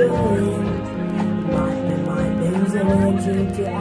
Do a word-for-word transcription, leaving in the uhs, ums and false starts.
doing. Might be my things I want you to